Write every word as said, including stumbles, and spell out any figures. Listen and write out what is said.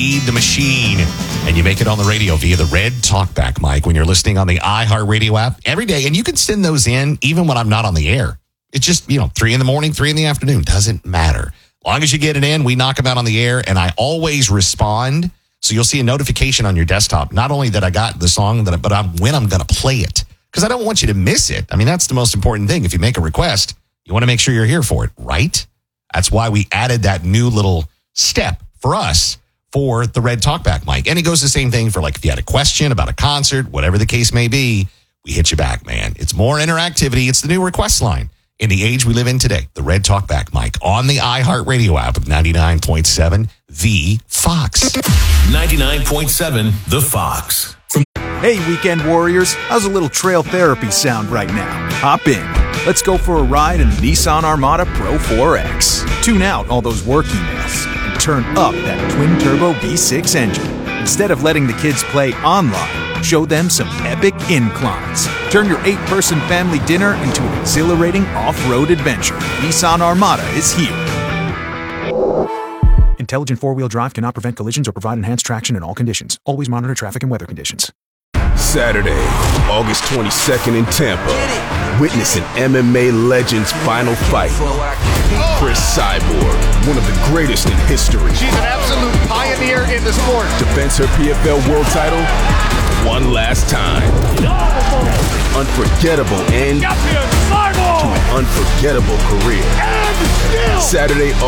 Feed the machine, and you make it on the radio via the red talkback mic when you're listening on the iHeartRadio app every day. And you can send those in even when I'm not on the air. It's just, you know, three in the morning, three in the afternoon. Doesn't matter. As long as you get it in, we knock them out on the air, and I always respond. So you'll see a notification on your desktop. Not only that I got the song, that, I, but I'm, when I'm going to play it. Because I don't want you to miss it. I mean, that's the most important thing. If you make a request, you want to make sure you're here for it, right? That's why we added that new little step for us for the red talkback mic. And it goes the same thing for, like, if you had a question about a concert, whatever the case may be, we hit you back, man. It's more interactivity. It's the new request line in the age we live in today. The red talkback mic on the iHeartRadio app of ninety-nine point seven, The Fox. ninety-nine point seven, The Fox. Hey, weekend warriors. How's a little trail therapy sound right now? Hop in. Let's go for a ride in the Nissan Armada Pro four X. Tune out all those work emails and turn up that twin-turbo V six engine. Instead of letting the kids play online, show them some epic inclines. Turn your eight-person family dinner into an exhilarating off-road adventure. Nissan Armada is here. Intelligent four-wheel drive cannot prevent collisions or provide enhanced traction in all conditions. Always monitor traffic and weather conditions. Saturday, August twenty-second in Tampa. Witness an M M A legend's final fight. Chris Cyborg, one of the greatest in history. She's an absolute pioneer in the sport. Defends her P F L world title one last time. Unforgettable end to an unforgettable career. Saturday,